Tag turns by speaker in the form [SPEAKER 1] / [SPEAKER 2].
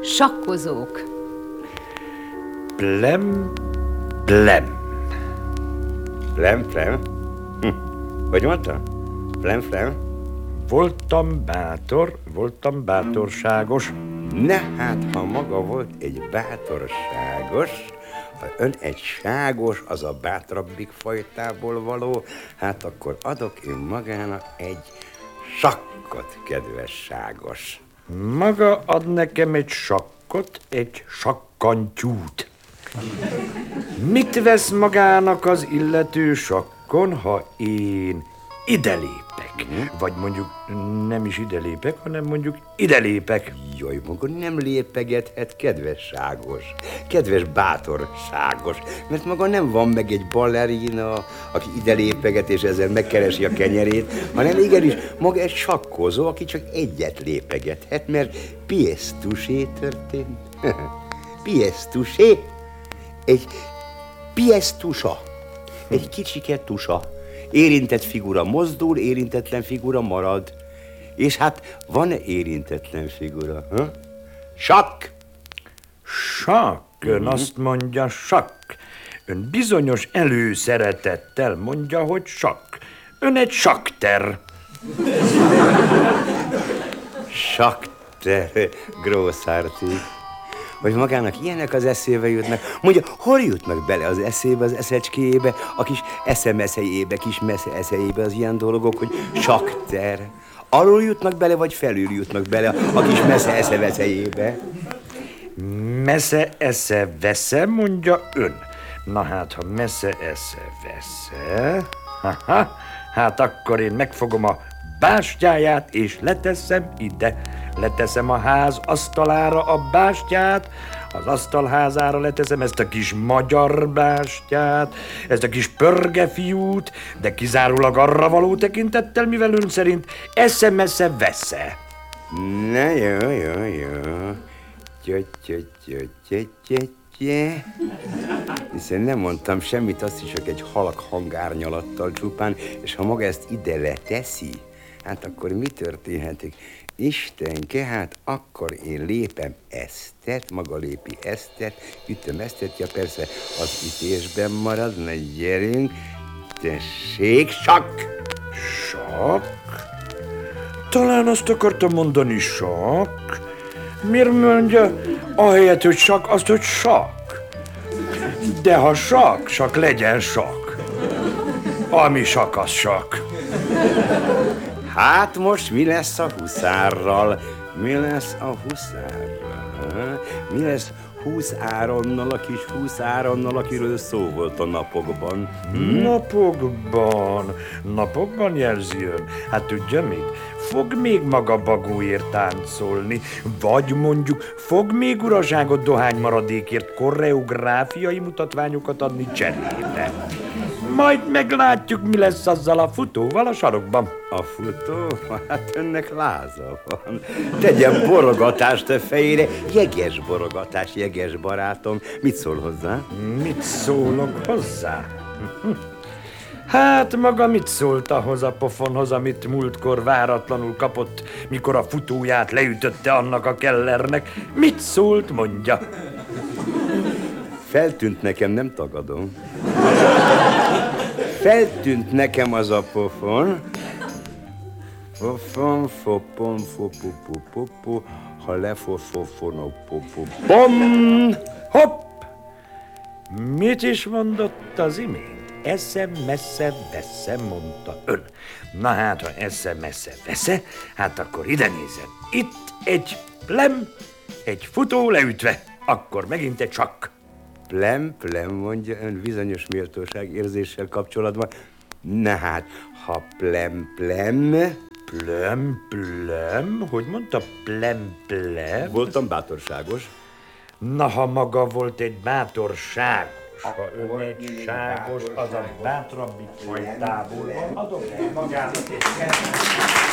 [SPEAKER 1] Sakkozók.
[SPEAKER 2] Plem, plem.
[SPEAKER 3] Plem, plem? Hogy mondta? Plem, plem?
[SPEAKER 2] Voltam bátorságos.
[SPEAKER 3] Ne hát, ha maga volt egy bátorságos, ha ön egy ságos, az a bátrabbik fajtából való, hát akkor adok én magának egy sakkot, kedves ságos.
[SPEAKER 2] Maga ad nekem egy sakkot, egy sakkantyút. Mit vesz magának az illető sakkon, ha én ide lépek? Vagy mondjuk nem is ide lépek, hanem mondjuk ide lépek.
[SPEAKER 3] Jaj, maga nem lépegethet, kedves ságos, kedves bátor ságos, mert maga nem van meg egy ballerina, aki ide lépeget és ezzel megkeresi a kenyerét, hanem igenis maga egy sakkozó, aki csak egyet lépegethet, mert pièce touchée történt. Pièce touchée? Egy pièce toucha, egy kicsike tusa. Érintett figura mozdul, érintetlen figura marad. És hát van-e érintetlen figura? Ha? Sakk!
[SPEAKER 2] Sakk, ön azt mondja sakk. Ön bizonyos előszeretettel mondja, hogy sakk. Ön egy sakter.
[SPEAKER 3] Sakter, grosszárti. Hogy magának ilyenek az eszébe jutnak. Mondja, hol jutnak bele az eszébe, az eszecskéjébe, a kis eszemeszejébe, kis mesze-eszejébe az ilyen dolgok, hogy sakter. Alul jutnak bele, vagy felül jutnak bele a kis mesze-eszeveszejébe?
[SPEAKER 2] Mesze-esze-vesze, mondja ön. Na hát, ha mesze-esze-vesze... Hát akkor én megfogom a bástyáját, és leteszem ide. Leteszem a ház asztalára a bástyát, az asztalházára leteszem ezt a kis magyar bástyát, ezt a kis pörgefiút, de kizárólag arra való tekintettel, mivel ön szerint esze-mesze-vesze.
[SPEAKER 3] Na jó. Hiszen nem mondtam semmit, azt is csak egy halk hangárnyalattal csupán, és ha maga ezt ide leteszi, hát akkor mi történhetik? Istenke, hát akkor én lépem Esztet, maga lépi Esztet, ütöm Esztet, ja persze az ütésben marad, na gyerünk, tessék, sakk!
[SPEAKER 2] Sakk? Talán azt akartam mondani, sakk? Miért mondja ahelyett, hogy sakk, azt, hogy sakk? De ha sakk, legyen sakk. Ami sakk, az sakk.
[SPEAKER 3] Hát most mi lesz a huszárral? Mi lesz a huszárral? Mi lesz Húsz Áronnal, a kis Húsz Áronnal, akiről szó volt a napokban?
[SPEAKER 2] Napokban jelzi ön. Hát tudja mit? Fog még maga bagóért táncolni, vagy mondjuk fog még uraságot dohánymaradékért koreográfiai mutatványokat adni cserébe. Majd meglátjuk, mi lesz azzal a futóval a sarokban.
[SPEAKER 3] A futó? Hát önnek láza van. Tegyen borogatást a fejére, jeges borogatás, jeges barátom. Mit szól hozzá?
[SPEAKER 2] Mit szólok hozzá? Hát maga mit szólt ahhoz a pofonhoz, amit múltkor váratlanul kapott, mikor a futóját leütötte annak a kellernek? Mit szólt, mondja?
[SPEAKER 3] Feltűnt nekem, nem tagadom. Feltűnt nekem az a pofon. Pofon, fopon, fopu, ha lefofofonopopopom.
[SPEAKER 2] Hopp! Mit is mondott az imént? Esze-mesze-vesze, mondta ön. Na hát, ha esze-mesze-vesze, hát akkor ide nézed. Itt egy plem, egy futó leütve, akkor megint egy sakk.
[SPEAKER 3] Plem, mondja ön bizonyos méltóság érzéssel kapcsolatban. Na hát, ha plem.
[SPEAKER 2] Plem? Hogy mondta plem?
[SPEAKER 3] Voltam bátorságos.
[SPEAKER 2] Na, ha maga volt egy bátorságos, ha ön egy ságos, az a bátrabbik fajtából van, adok magának egy